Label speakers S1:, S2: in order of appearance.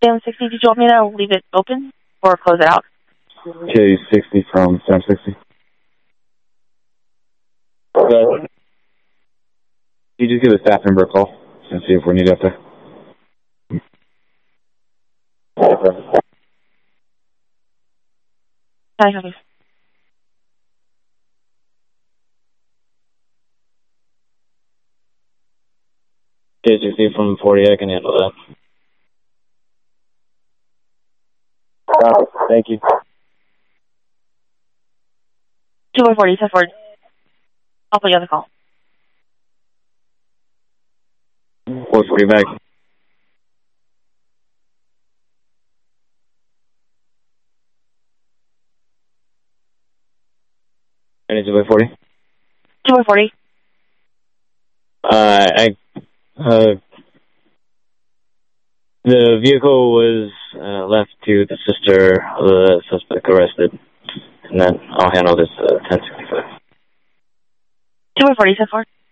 S1: Sam 60, did you want me to leave it open or close it out?
S2: K60 from Sam 60. Can you just give the staff member a call and see if we need up there?
S1: Hi, honey.
S2: K60 from 40, I can handle that. Thank you.
S1: 240, 10 I'll put you on the call.
S2: 440 back. Any 240?
S1: 240.
S2: The vehicle was left to the sister of the suspect arrested, and then I'll handle this 1065.
S1: 240, 10